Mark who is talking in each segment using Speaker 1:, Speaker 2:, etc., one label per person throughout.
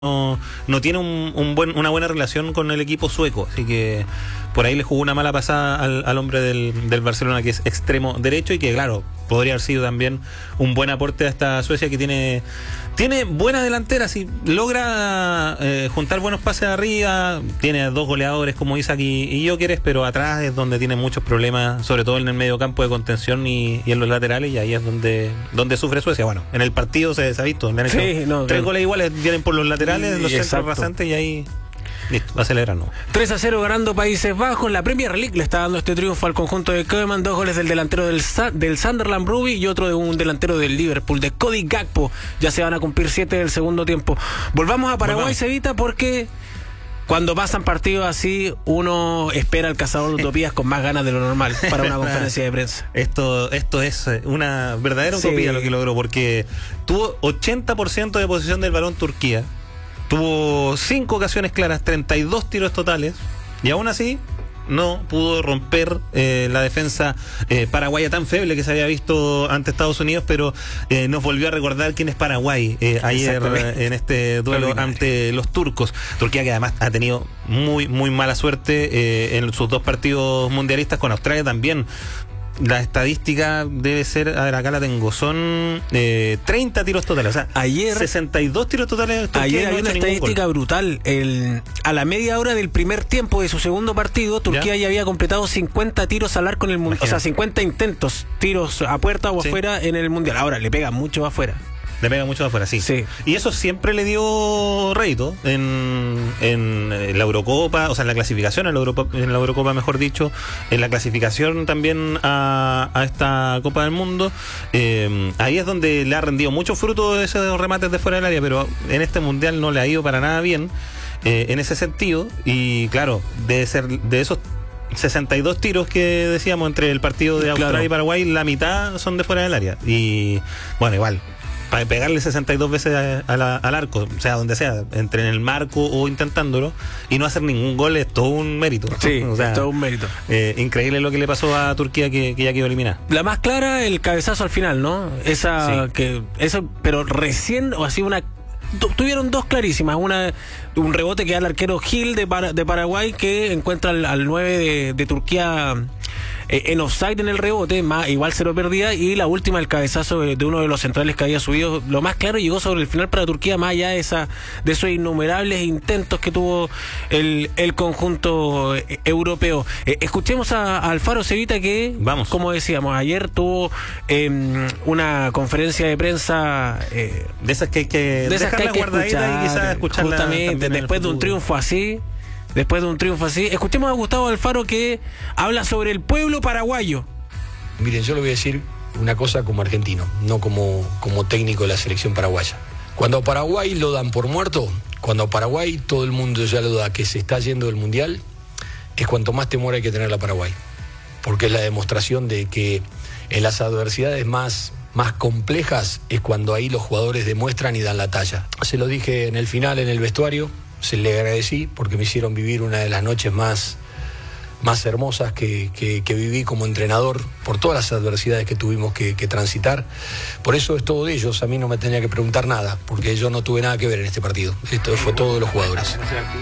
Speaker 1: no tiene una buena relación con el equipo sueco, así que por ahí le jugó una mala pasada al hombre del Barcelona, que es extremo derecho y que claro, podría haber sido también un buen aporte a esta Suecia que tiene buena delantera, si logra juntar buenos pases arriba, tiene dos goleadores como Isaac y Gyökeres, pero atrás es donde tiene muchos problemas, sobre todo en el medio campo de contención y en los laterales, y ahí es donde sufre Suecia. Bueno, en el partido se ha visto, me han hecho tres goles iguales, vienen por los laterales, los centros rasantes, y ahí listo, va a celebrar, ¿no?
Speaker 2: 3-0 ganando Países Bajos. La Premier League le está dando este triunfo al conjunto de Koeman. 2 goles del delantero del Sunderland, Ruby, y otro de un delantero del Liverpool, de Cody Gakpo. Ya se van a cumplir 7 del segundo tiempo. Volvamos a Paraguay, Cevita, porque cuando pasan partidos así, uno espera al cazador de utopías con más ganas de lo normal para una conferencia de prensa.
Speaker 1: Esto es una verdadera utopía lo que logró, porque tuvo 80% de posesión del balón Turquía. Tuvo 5 ocasiones claras, 32 tiros totales, y aún así no pudo romper la defensa paraguaya tan feble que se había visto ante Estados Unidos, pero nos volvió a recordar quién es Paraguay ayer en este duelo ante los turcos. Turquía, que además ha tenido muy mala suerte en sus 2 partidos mundialistas, con Australia también. La estadística debe ser, a ver, acá la tengo, son 30 tiros totales, o sea,
Speaker 2: ayer
Speaker 1: 62 tiros totales.
Speaker 2: Ayer había una estadística brutal. A la media hora del primer tiempo de su segundo partido, Turquía ya había completado 50 tiros al arco en el mundial, o sea, 50 intentos, tiros a puerta o afuera en el mundial. Ahora le pega mucho afuera.
Speaker 1: Le pega mucho afuera, sí. Y eso siempre le dio rédito en la Eurocopa, o sea, en la clasificación, en la Eurocopa, mejor dicho, en la clasificación también a esta Copa del Mundo. Ahí es donde le ha rendido mucho fruto de esos remates de fuera del área, pero en este Mundial no le ha ido para nada bien en ese sentido. Y claro, debe ser de esos 62 tiros que decíamos entre el partido de Australia y Paraguay, la mitad son de fuera del área. Y bueno, igual, para pegarle 62 veces al arco, sea donde sea, entre en el marco o intentándolo, y no hacer ningún gol, es todo un mérito.
Speaker 2: Sí,
Speaker 1: o sea,
Speaker 2: es todo un mérito.
Speaker 1: Increíble lo que le pasó a Turquía, que ya quedó eliminada.
Speaker 2: La más clara, el cabezazo al final, ¿no? Pero recién, o así tuvieron 2 clarísimas. Un rebote que da el arquero Gil de Paraguay, que encuentra al 9 de Turquía en offside en el rebote, igual se lo perdía, y la última, el cabezazo de uno de los centrales que había subido. Lo más claro llegó sobre el final para Turquía, más allá de esos innumerables intentos que tuvo el conjunto europeo. Escuchemos a Alfaro, Cevita, que, como decíamos, ayer tuvo una conferencia de prensa
Speaker 1: de esas que hay que dejarla guardadita y quizás escucharla
Speaker 2: justamente después de un triunfo así. Escuchemos a Gustavo Alfaro, que habla sobre el pueblo paraguayo.
Speaker 3: Miren, yo le voy a decir una cosa como argentino, no como técnico de la selección paraguaya. Cuando a Paraguay lo dan por muerto, cuando a Paraguay todo el mundo ya lo da que se está yendo del Mundial, es cuanto más temor hay que tener a Paraguay. Porque es la demostración de que en las adversidades más complejas es cuando ahí los jugadores demuestran y dan la talla. Se lo dije en el final, en el vestuario. Se le agradecí porque me hicieron vivir una de las noches más hermosas que viví como entrenador, por todas las adversidades que tuvimos que transitar. Por eso es todo de ellos, a mí no me tenía que preguntar nada, porque yo no tuve nada que ver en este partido. Esto fue todo de los jugadores.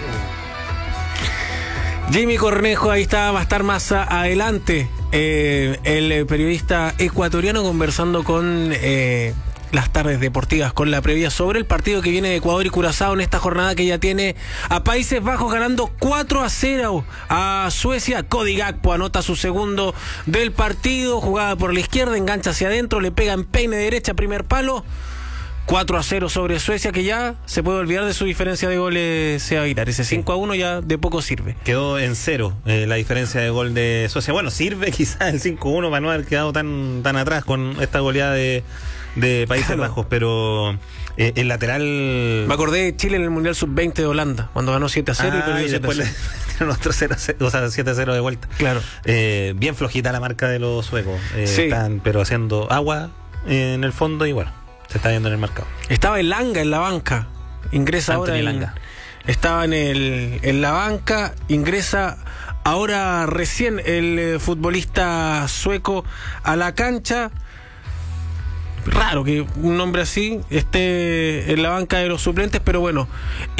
Speaker 2: Jimmy Cornejo, ahí está, va a estar más adelante el periodista ecuatoriano conversando con las tardes deportivas, con la previa sobre el partido que viene de Ecuador y Curazao en esta jornada, que ya tiene a Países Bajos ganando 4-0 a Suecia. Cody Gakpo anota su segundo del partido, jugada por la izquierda, engancha hacia adentro, le pega en peine derecha, primer palo. 4-0 sobre Suecia, que ya se puede olvidar de su diferencia de goles, Seba Aguilar. Ese 5-1 ya de poco sirve.
Speaker 1: Quedó en 0 la diferencia de gol de Suecia. Bueno, sirve quizás el 5-1 para no haber quedado tan atrás con esta goleada de Países Bajos, pero el lateral...
Speaker 2: Me acordé de Chile en el Mundial Sub-20 de Holanda, cuando ganó 7-0 y perdió 7-0.
Speaker 1: Después le dieron otro 0-0, o sea, 7-0 de vuelta.
Speaker 2: Claro.
Speaker 1: Bien flojita la marca de los suecos. Están pero haciendo agua en el fondo y bueno, se está viendo en el mercado.
Speaker 2: Estaba Elanga en la banca, ingresa ahora estaba en la banca, ingresa ahora recién el futbolista sueco a la cancha. raro que un hombre así esté en la banca de los suplentes, pero bueno.